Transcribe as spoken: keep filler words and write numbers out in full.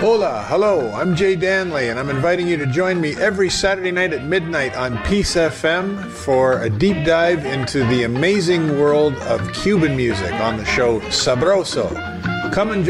Hola, hello, I'm Jay Danley, and I'm inviting you to join me every Saturday night at midnight on Peace F M for a deep dive into the amazing world of Cuban music on the show Sabroso. Come and